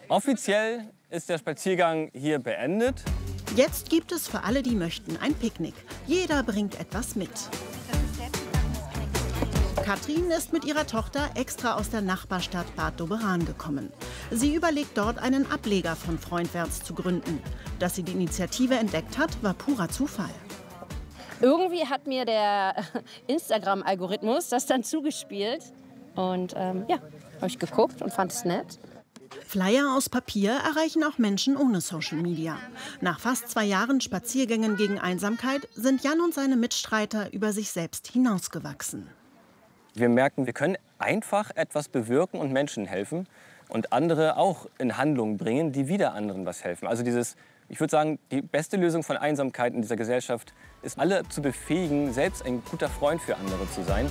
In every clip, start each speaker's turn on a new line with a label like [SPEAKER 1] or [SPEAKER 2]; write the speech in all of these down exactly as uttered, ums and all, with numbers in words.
[SPEAKER 1] Offiziell ist der Spaziergang hier beendet.
[SPEAKER 2] Jetzt gibt es für alle, die möchten, ein Picknick. Jeder bringt etwas mit. Katrin ist mit ihrer Tochter extra aus der Nachbarstadt Bad Doberan gekommen. Sie überlegt dort, einen Ableger von Freundwärts zu gründen. Dass sie die Initiative entdeckt hat, war purer Zufall.
[SPEAKER 3] Irgendwie hat mir der Instagram-Algorithmus das dann zugespielt. Und ähm, ja, habe ich geguckt und fand es nett.
[SPEAKER 2] Flyer aus Papier erreichen auch Menschen ohne Social Media. Nach fast zwei Jahren Spaziergängen gegen Einsamkeit sind Jan und seine Mitstreiter über sich selbst hinausgewachsen.
[SPEAKER 1] Wir merken, wir können einfach etwas bewirken und Menschen helfen und andere auch in Handlung bringen, die wieder anderen was helfen. Also dieses, ich würde sagen, die beste Lösung von Einsamkeit in dieser Gesellschaft ist, alle zu befähigen, selbst ein guter Freund für andere zu sein.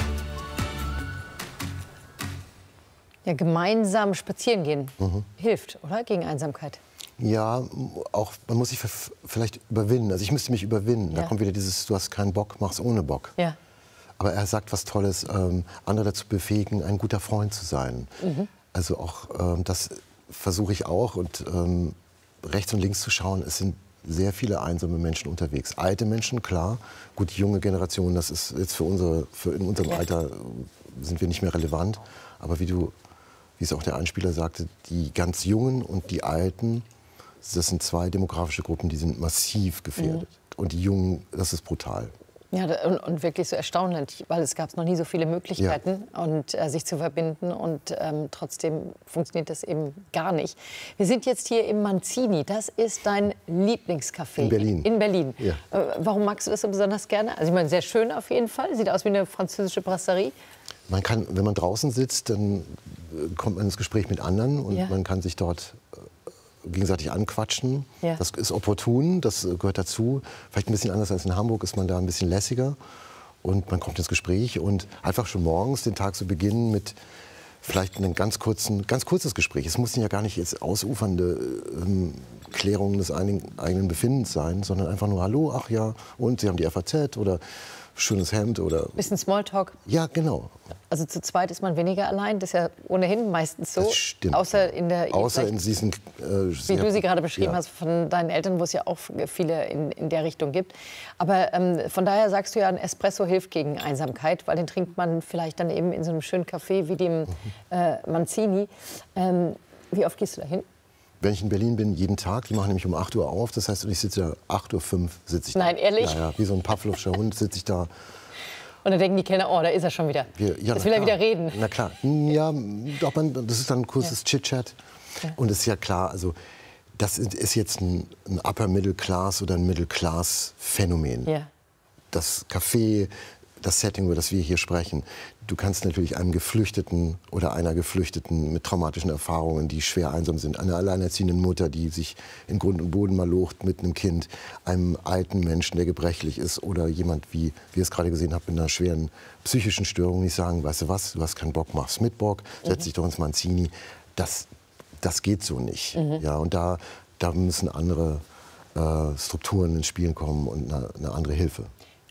[SPEAKER 4] Ja, gemeinsam spazieren gehen mhm. hilft, oder? Gegen Einsamkeit.
[SPEAKER 5] Ja, auch man muss sich vielleicht überwinden. Also ich müsste mich überwinden. Ja. Da kommt wieder dieses, du hast keinen Bock, mach's ohne Bock.
[SPEAKER 4] Ja.
[SPEAKER 5] Aber er sagt was Tolles, ähm, andere dazu befähigen, ein guter Freund zu sein. Mhm. Also auch, ähm, das versuche ich auch. Und ähm, rechts und links zu schauen, es sind sehr viele einsame Menschen unterwegs. Alte Menschen, klar. Gut, die junge Generation, das ist jetzt für unsere, für in unserem ja. Alter sind wir nicht mehr relevant. Aber wie du, wie es auch der Einspieler sagte, die ganz Jungen und die Alten, das sind zwei demografische Gruppen, die sind massiv gefährdet. Mhm. Und die Jungen, das ist brutal.
[SPEAKER 4] Ja, und, und wirklich so erstaunlich, weil es gab noch nie so viele Möglichkeiten, ja. und äh, sich zu verbinden, und ähm, trotzdem funktioniert das eben gar nicht. Wir sind jetzt hier im Manzini, das ist dein Lieblingscafé.
[SPEAKER 5] In Berlin.
[SPEAKER 4] In Berlin.
[SPEAKER 5] Ja.
[SPEAKER 4] Äh, warum magst du das so besonders gerne? Also ich meine, sehr schön auf jeden Fall, sieht aus wie eine französische Brasserie.
[SPEAKER 5] Man kann, wenn man draußen sitzt, dann kommt man ins Gespräch mit anderen und ja. man kann sich dort gegenseitig anquatschen. Ja. Das ist opportun, das gehört dazu. Vielleicht ein bisschen anders als in Hamburg ist man da ein bisschen lässiger. Und man kommt ins Gespräch und einfach schon morgens den Tag zu beginnen mit vielleicht einem ganz kurzen, ganz kurzes Gespräch. Es muss ja gar nicht jetzt ausufernde ähm, Klärungen des eigenen, eigenen Befindens sein, sondern einfach nur Hallo, ach ja, und Sie haben die F A Z oder schönes Hemd oder...
[SPEAKER 4] Bisschen Smalltalk.
[SPEAKER 5] Ja, genau.
[SPEAKER 4] Also zu zweit ist man weniger allein, das ist ja ohnehin meistens so.
[SPEAKER 5] Das stimmt.
[SPEAKER 4] Außer in der...
[SPEAKER 5] Außer in diesen... Äh,
[SPEAKER 4] wie du sie gerade beschrieben
[SPEAKER 5] ja.
[SPEAKER 4] hast, von deinen Eltern, wo es ja auch viele in, in der Richtung gibt. Aber ähm, von daher sagst du ja, ein Espresso hilft gegen Einsamkeit, weil den trinkt man vielleicht dann eben in so einem schönen Café wie dem mhm. äh, Manzini. Ähm, wie oft gehst du da hin?
[SPEAKER 5] Wenn ich in Berlin bin, jeden Tag. Die machen nämlich um acht Uhr auf. Das heißt, ich sitze ja acht Uhr fünf sitze ich da.
[SPEAKER 4] Nein, ehrlich?
[SPEAKER 5] Ja, ja, wie so ein Pavlovscher Hund sitze ich da.
[SPEAKER 4] Und dann denken die Kellner, oh, da ist er schon wieder.
[SPEAKER 5] Wir, ja,
[SPEAKER 4] Jetzt will er wieder reden.
[SPEAKER 5] Na klar. Ja, doch, man, das ist dann ein kurzes ja. Chit-Chat. Ja. Und es ist ja klar, also das ist jetzt ein, ein Upper-Middle-Class oder ein Middle-Class-Phänomen.
[SPEAKER 4] Ja.
[SPEAKER 5] Das Café, das Setting, über das wir hier sprechen. Du kannst natürlich einem Geflüchteten oder einer Geflüchteten mit traumatischen Erfahrungen, die schwer einsam sind, einer alleinerziehenden Mutter, die sich in Grund und Boden malocht mit einem Kind, einem alten Menschen, der gebrechlich ist, oder jemand, wie wir es gerade gesehen haben, mit einer schweren psychischen Störung, nicht sagen, weißt du was, du hast keinen Bock, mach's mit Bock, setz dich doch ins Manzini. Das, das geht so nicht. Mhm. Ja, und da, da müssen andere äh, Strukturen ins Spiel kommen und eine, eine andere Hilfe.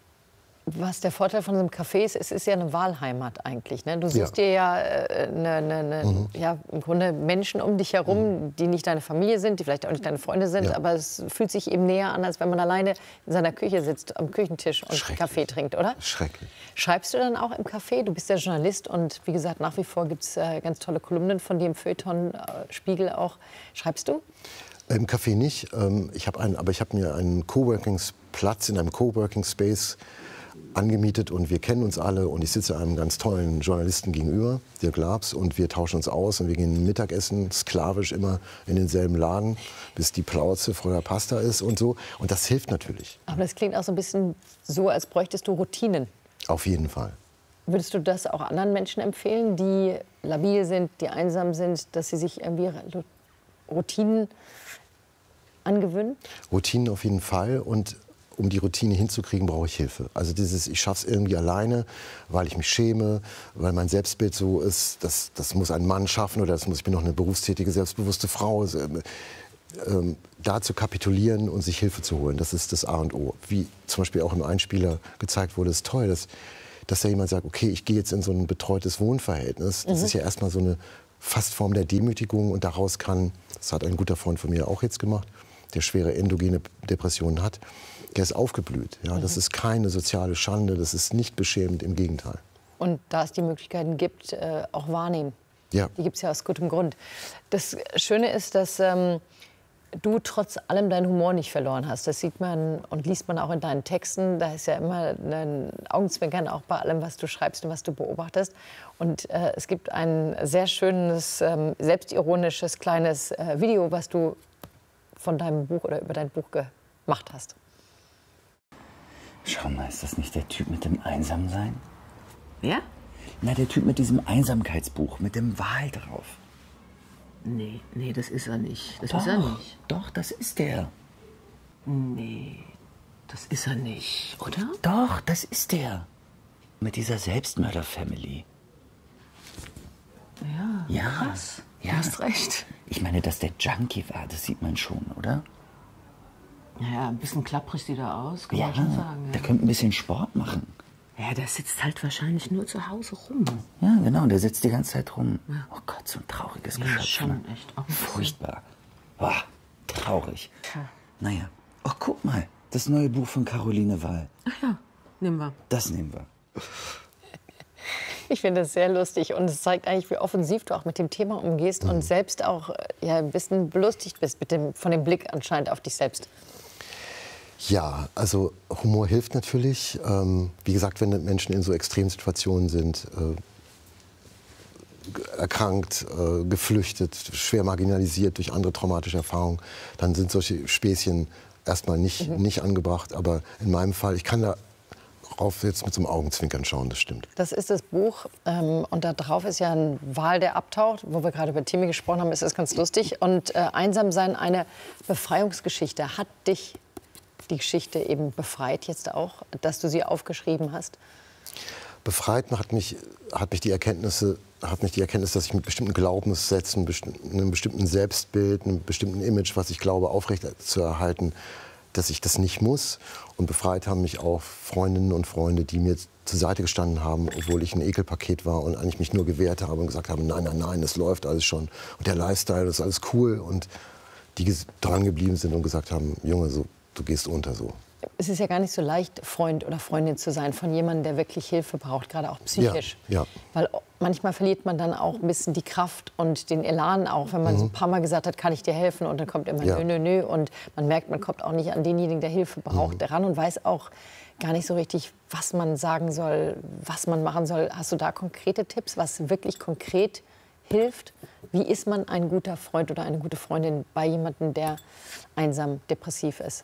[SPEAKER 4] Was der Vorteil von so einem Café ist, es ist ja eine Wahlheimat eigentlich. Ne? Du suchst ja. dir ja, äh, ne, ne, ne, mhm. ja im Grunde Menschen um dich herum, mhm. die nicht deine Familie sind, die vielleicht auch nicht deine Freunde sind, ja. aber es fühlt sich eben näher an, als wenn man alleine in seiner Küche sitzt, am Küchentisch und Kaffee trinkt, oder?
[SPEAKER 5] Schrecklich.
[SPEAKER 4] Schreibst du dann auch im Café? Du bist ja Journalist und wie gesagt, nach wie vor gibt es äh, ganz tolle Kolumnen von dir im Feuilleton, äh, Spiegel auch. Schreibst du?
[SPEAKER 5] Im Café nicht. Ähm, ich habe einen, aber ich habe mir einen Coworking-Platz in einem Coworking-Space angemietet und wir kennen uns alle und ich sitze einem ganz tollen Journalisten gegenüber, Dirk Labs, und wir tauschen uns aus und wir gehen Mittagessen, sklavisch immer in denselben Laden, bis die Plauze voller Pasta ist und so. Und das hilft natürlich.
[SPEAKER 4] Aber das klingt auch so ein bisschen so, als bräuchtest du Routinen.
[SPEAKER 5] Auf jeden Fall.
[SPEAKER 4] Würdest du das auch anderen Menschen empfehlen, die labil sind, die einsam sind, dass sie sich irgendwie Routinen angewöhnen?
[SPEAKER 5] Routinen auf jeden Fall, und um die Routine hinzukriegen, brauche ich Hilfe. Also dieses, ich schaffe es irgendwie alleine, weil ich mich schäme, weil mein Selbstbild so ist, das, das muss ein Mann schaffen oder das muss, ich bin noch eine berufstätige, selbstbewusste Frau. Ähm, da zu kapitulieren und sich Hilfe zu holen, das ist das A und O. Wie zum Beispiel auch im Einspieler gezeigt wurde, ist toll, dass, dass da jemand sagt, okay, ich gehe jetzt in so ein betreutes Wohnverhältnis. Das mhm. ist ja erstmal so eine fast Form der Demütigung. Und daraus kann, das hat ein guter Freund von mir auch jetzt gemacht, der schwere endogene Depressionen hat, der ist aufgeblüht. Ja, das ist keine soziale Schande, das ist nicht beschämend, im Gegenteil.
[SPEAKER 4] Und da es die Möglichkeiten gibt, äh, auch wahrnehmen.
[SPEAKER 5] Ja.
[SPEAKER 4] Die gibt es ja aus gutem Grund. Das Schöne ist, dass ähm, du trotz allem deinen Humor nicht verloren hast. Das sieht man und liest man auch in deinen Texten. Da ist ja immer ein Augenzwinkern auch bei allem, was du schreibst und was du beobachtest. Und äh, es gibt ein sehr schönes, ähm, selbstironisches kleines äh, Video, was du von deinem Buch oder über dein Buch gemacht hast.
[SPEAKER 6] Schau mal, ist das nicht der Typ mit dem Einsamsein?
[SPEAKER 7] Ja?
[SPEAKER 6] Na, der Typ mit diesem Einsamkeitsbuch, mit dem Wal drauf.
[SPEAKER 7] Nee, nee, das ist er nicht. Das
[SPEAKER 6] Doch,
[SPEAKER 7] ist er nicht.
[SPEAKER 6] doch, das ist der.
[SPEAKER 7] Nee, das ist er nicht, oder?
[SPEAKER 6] Doch, das ist der. Mit dieser Selbstmörder-Family.
[SPEAKER 7] Ja,
[SPEAKER 6] Ja,
[SPEAKER 7] krass.
[SPEAKER 6] ja.
[SPEAKER 7] Du hast recht.
[SPEAKER 6] Ich meine, dass der Junkie war, das sieht man schon, oder?
[SPEAKER 7] Ja, ein bisschen klapprig sieht er aus, kann
[SPEAKER 6] Ja,
[SPEAKER 7] man schon sagen. Ja.
[SPEAKER 6] der könnte ein bisschen Sport machen.
[SPEAKER 7] ja, der sitzt halt wahrscheinlich nur zu Hause rum.
[SPEAKER 6] Ja, genau, der sitzt die ganze Zeit rum. Oh Gott, so ein trauriges
[SPEAKER 7] Ja,
[SPEAKER 6] Geschöpf.
[SPEAKER 7] schon
[SPEAKER 6] ne?
[SPEAKER 7] echt. Auch
[SPEAKER 6] Furchtbar. Boah, traurig.
[SPEAKER 7] Tja.
[SPEAKER 6] Naja, ach guck mal, das neue Buch von Caroline Wahl.
[SPEAKER 7] Ach ja, nehmen wir.
[SPEAKER 6] Das nehmen wir.
[SPEAKER 4] Ich finde das sehr lustig und es zeigt eigentlich, wie offensiv du auch mit dem Thema umgehst und selbst auch ja, ein bisschen belustigt bist mit dem, von dem Blick anscheinend auf dich selbst.
[SPEAKER 5] Ja, also Humor hilft natürlich. Ähm, wie gesagt, wenn Menschen in so Extremsituationen sind, äh, erkrankt, äh, geflüchtet, schwer marginalisiert durch andere traumatische Erfahrungen, dann sind solche Späßchen erstmal nicht, mhm. nicht angebracht. Aber in meinem Fall, ich kann da darauf jetzt mit so einem Augenzwinkern schauen, das stimmt.
[SPEAKER 4] Das ist das Buch ähm, und da drauf ist ja ein Wal, der abtaucht. Wo wir gerade über Timmy gesprochen haben, ist das ganz lustig. Und äh, Einsamsein, eine Befreiungsgeschichte. Hat dich die Geschichte eben befreit jetzt auch, dass du sie aufgeschrieben hast?
[SPEAKER 5] Befreit hat mich, hat mich die Erkenntnisse, hat mich die Erkenntnis, dass ich mit bestimmten Glaubenssätzen, einem bestimmten Selbstbild, einem bestimmten Image, was ich glaube, aufrechtzuerhalten, dass ich das nicht muss. Und befreit haben mich auch Freundinnen und Freunde, die mir zur Seite gestanden haben, obwohl ich ein Ekelpaket war und eigentlich mich nur gewehrt habe und gesagt haben, nein, nein, nein, das läuft alles schon. Und der Lifestyle, das ist alles cool. Und die dran geblieben sind und gesagt haben, Junge, so, du gehst unter so.
[SPEAKER 4] Es ist ja gar nicht so leicht, Freund oder Freundin zu sein von jemandem, der wirklich Hilfe braucht, gerade auch psychisch.
[SPEAKER 5] Ja, ja.
[SPEAKER 4] Weil manchmal verliert man dann auch ein bisschen die Kraft und den Elan auch, wenn man mhm. so ein paar Mal gesagt hat, kann ich dir helfen? Und dann kommt immer
[SPEAKER 5] ja.
[SPEAKER 4] nö, nö, nö. Und man merkt, man kommt auch nicht an denjenigen, der Hilfe braucht, mhm. ran und weiß auch gar nicht so richtig, was man sagen soll, was man machen soll. Hast du da konkrete Tipps, was wirklich konkret hilft? Wie ist man ein guter Freund oder eine gute Freundin bei jemandem, der einsam, depressiv ist?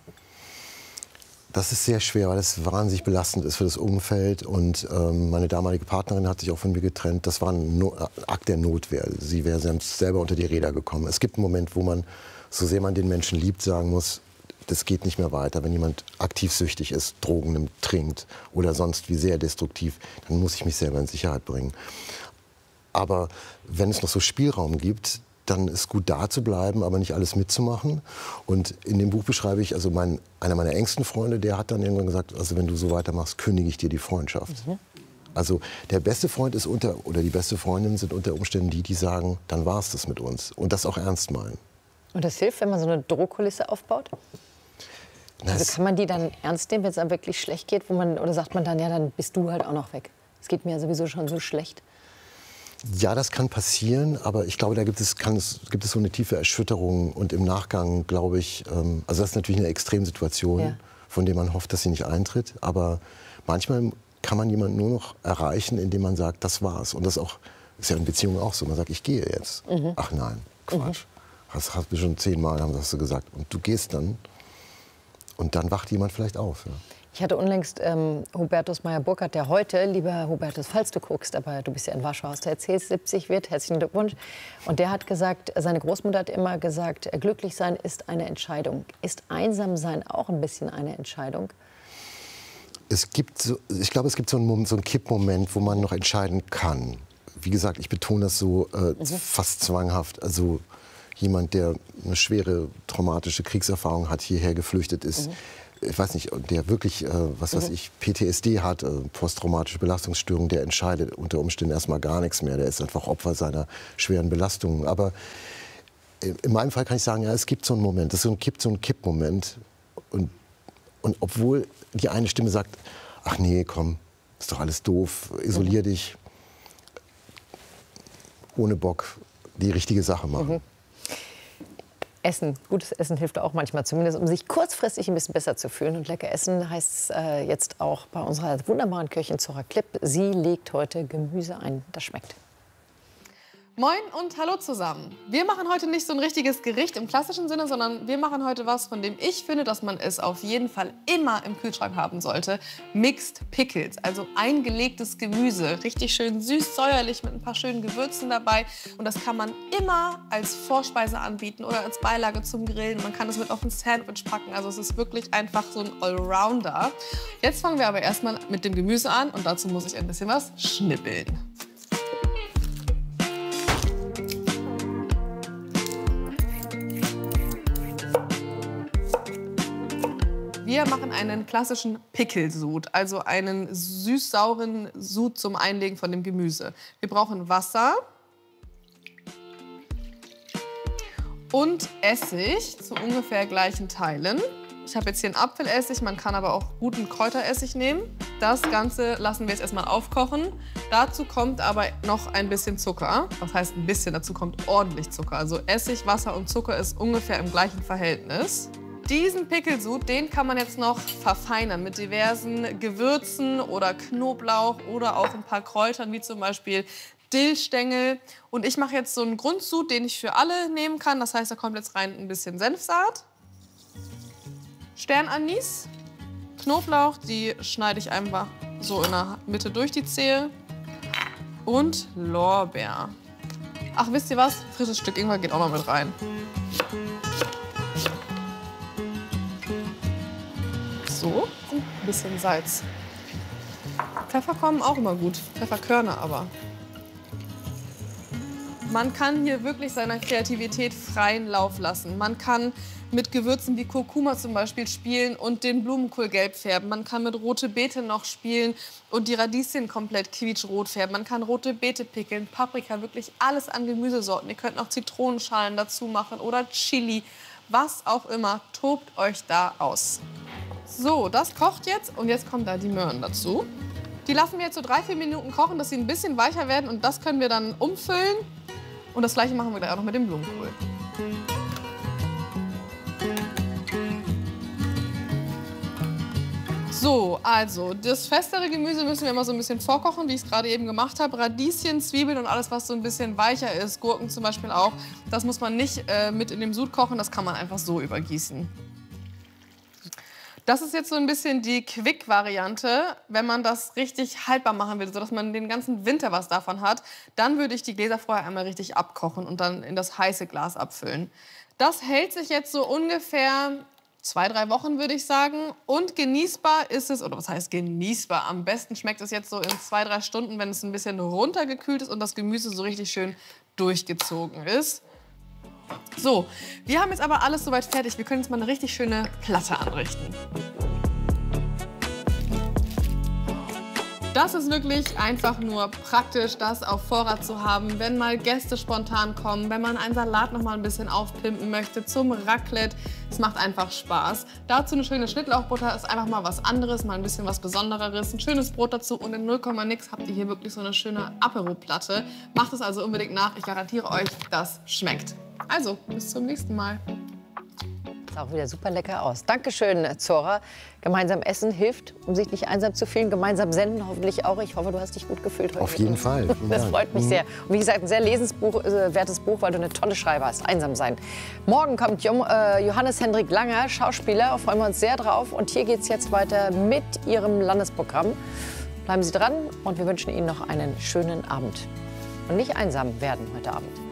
[SPEAKER 5] Das ist sehr schwer, weil es wahnsinnig belastend ist für das Umfeld. Und ähm, meine damalige Partnerin hat sich auch von mir getrennt. Das war ein no Akt der Notwehr. Sie wäre selber unter die Räder gekommen. Es gibt einen Moment, wo man, so sehr man den Menschen liebt, sagen muss, das geht nicht mehr weiter. Wenn jemand aktiv süchtig ist, Drogen nimmt, trinkt oder sonst wie sehr destruktiv, dann muss ich mich selber in Sicherheit bringen. Aber wenn es noch so Spielraum gibt, dann ist gut da zu bleiben, aber nicht alles mitzumachen. Und in dem Buch beschreibe ich, also mein, einer meiner engsten Freunde, der hat dann irgendwann gesagt, also wenn du so weitermachst, kündige ich dir die Freundschaft. Mhm. Also der beste Freund ist unter, oder die beste Freundin sind unter Umständen die, die sagen, dann war es das mit uns. Und das auch ernst meinen.
[SPEAKER 4] Und das hilft, wenn man so eine Drohkulisse aufbaut?
[SPEAKER 5] Das
[SPEAKER 4] also kann man die dann ernst nehmen, wenn es einem wirklich schlecht geht? Wo man, oder sagt man dann, ja, dann bist du halt auch noch weg. Es geht mir ja sowieso schon so schlecht.
[SPEAKER 5] Ja, das kann passieren, aber ich glaube, da gibt es, kann es, gibt es so eine tiefe Erschütterung. Und im Nachgang, glaube ich, ähm, also das ist natürlich eine Extremsituation, ja. von der man hofft, dass sie nicht eintritt. Aber manchmal kann man jemanden nur noch erreichen, indem man sagt, das war's. Und das auch, ist ja in Beziehungen auch so. Man sagt, ich gehe jetzt. Mhm. Ach nein, Quatsch. Mhm. Das hast du schon zehnmal, hast du gesagt. Und du gehst dann und dann wacht jemand vielleicht auf. Ja.
[SPEAKER 4] Ich hatte unlängst ähm, Hubertus Meyer-Burkhardt, der heute, lieber Hubertus, falls du guckst, aber du bist ja in Warschau, hast du erzählt, siebzig wird, herzlichen Glückwunsch. Und der hat gesagt, seine Großmutter hat immer gesagt, glücklich sein ist eine Entscheidung. Ist einsam sein auch ein bisschen eine Entscheidung?
[SPEAKER 5] Es gibt, so, ich glaube, es gibt so einen, so einen Kippmoment, wo man noch entscheiden kann. Wie gesagt, ich betone das so äh, mhm. fast zwanghaft. Also jemand, der eine schwere traumatische Kriegserfahrung hat, hierher geflüchtet ist, mhm. ich weiß nicht, der wirklich, äh, was weiß ich, P T S D hat, äh, posttraumatische Belastungsstörung, der entscheidet unter Umständen erstmal gar nichts mehr. Der ist einfach Opfer seiner schweren Belastungen. Aber in meinem Fall kann ich sagen, ja, es gibt so einen Moment, es gibt so einen Kippmoment. Und, und obwohl die eine Stimme sagt, ach nee, komm, ist doch alles doof, isolier mhm. dich, ohne Bock die richtige Sache machen.
[SPEAKER 4] Mhm. Essen, gutes Essen hilft auch manchmal, zumindest um sich kurzfristig ein bisschen besser zu fühlen. Und lecker essen heißt es äh, jetzt auch bei unserer wunderbaren Köchin Zora Klipp. Sie legt heute Gemüse ein, das schmeckt.
[SPEAKER 8] Moin und hallo zusammen. Wir machen heute nicht so ein richtiges Gericht im klassischen Sinne, sondern wir machen heute was, von dem ich finde, dass man es auf jeden Fall immer im Kühlschrank haben sollte. Mixed Pickles, also eingelegtes Gemüse. Richtig schön süß-säuerlich mit ein paar schönen Gewürzen dabei. Und das kann man immer als Vorspeise anbieten oder als Beilage zum Grillen. Man kann es mit auf ein Sandwich packen. Also es ist wirklich einfach so ein Allrounder. Jetzt fangen wir aber erstmal mit dem Gemüse an und dazu muss ich ein bisschen was schnippeln. Wir machen einen klassischen Pickelsud, also einen süß-sauren Sud zum Einlegen von dem Gemüse. Wir brauchen Wasser und Essig zu ungefähr gleichen Teilen. Ich habe jetzt hier einen Apfelessig, man kann aber auch guten Kräuteressig nehmen. Das Ganze lassen wir jetzt erstmal aufkochen. Dazu kommt aber noch ein bisschen Zucker. Was heißt ein bisschen? Dazu kommt ordentlich Zucker. Also Essig, Wasser und Zucker ist ungefähr im gleichen Verhältnis. Diesen Pickelsud, den kann man jetzt noch verfeinern mit diversen Gewürzen oder Knoblauch oder auch ein paar Kräutern, wie zum Beispiel Dillstängel. Und ich mache jetzt so einen Grundsud, den ich für alle nehmen kann. Das heißt, da kommt jetzt rein ein bisschen Senfsaat, Sternanis, Knoblauch, die schneide ich einfach so in der Mitte durch die Zehe, und Lorbeer. Ach, wisst ihr was? Frisches Stück Ingwer geht auch noch mit rein. So, ein bisschen Salz. Pfeffer kommen auch immer gut, Pfefferkörner aber. Man kann hier wirklich seiner Kreativität freien Lauf lassen. Man kann mit Gewürzen wie Kurkuma zum Beispiel spielen und den Blumenkohl gelb färben. Man kann mit rote Beete noch spielen und die Radieschen komplett quietschrot färben. Man kann rote Beete pickeln, Paprika, wirklich alles an Gemüsesorten. Ihr könnt noch Zitronenschalen dazu machen oder Chili, was auch immer. Tobt euch da aus. So, das kocht jetzt und jetzt kommen da die Möhren dazu. Die lassen wir jetzt so drei, vier Minuten kochen, dass sie ein bisschen weicher werden, und das können wir dann umfüllen. Und das Gleiche machen wir gleich auch noch mit dem Blumenkohl. So, also das festere Gemüse müssen wir immer so ein bisschen vorkochen, wie ich es gerade eben gemacht habe. Radieschen, Zwiebeln und alles, was so ein bisschen weicher ist, Gurken zum Beispiel auch, das muss man nicht äh, mit in dem Sud kochen, das kann man einfach so übergießen. Das ist jetzt so ein bisschen die Quick-Variante. Wenn man das richtig haltbar machen will, sodass man den ganzen Winter was davon hat, dann würde ich die Gläser vorher einmal richtig abkochen und dann in das heiße Glas abfüllen. Das hält sich jetzt so ungefähr zwei, drei Wochen, würde ich sagen. Und genießbar ist es, oder was heißt genießbar? Am besten schmeckt es jetzt so in zwei, drei Stunden, wenn es ein bisschen runtergekühlt ist und das Gemüse so richtig schön durchgezogen ist. So, wir haben jetzt aber alles soweit fertig. Wir können jetzt mal eine richtig schöne Platte anrichten. Das ist wirklich einfach nur praktisch, das auf Vorrat zu haben, wenn mal Gäste spontan kommen, wenn man einen Salat noch mal ein bisschen aufpimpen möchte zum Raclette. Es macht einfach Spaß. Dazu eine schöne Schnittlauchbutter ist einfach mal was anderes, mal ein bisschen was Besondereres. Ein schönes Brot dazu und in null Komma nix habt ihr hier wirklich so eine schöne Apero-Platte. Macht es also unbedingt nach. Ich garantiere euch, das schmeckt. Also, bis zum nächsten Mal.
[SPEAKER 4] Sieht auch wieder super lecker aus. Dankeschön, Zora. Gemeinsam essen hilft, um sich nicht einsam zu fühlen. Gemeinsam senden hoffentlich auch. Ich hoffe, du hast dich gut gefühlt heute.
[SPEAKER 5] Auf jeden Fall.
[SPEAKER 4] Das freut mich sehr. Und wie gesagt, ein sehr lesenswertes Buch, weil du eine tolle Schreiber hast. Einsam sein. Morgen kommt Johannes Hendrik Langer, Schauspieler. Da freuen wir uns sehr drauf. Und hier geht es jetzt weiter mit ihrem Landesprogramm. Bleiben Sie dran und wir wünschen Ihnen noch einen schönen Abend. Und nicht einsam werden heute Abend.